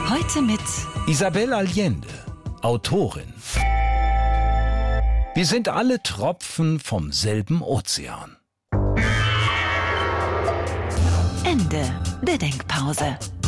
Heute mit Isabel Allende, Autorin. Wir sind alle Tropfen vom selben Ozean. Ende der Denkpause.